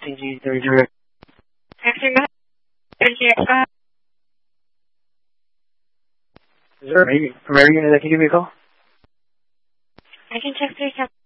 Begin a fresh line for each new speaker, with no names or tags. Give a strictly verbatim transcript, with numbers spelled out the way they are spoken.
T G three zero.
Taxi, go ahead.
Is there a Premier unit that can give me a call?
I can check three seven.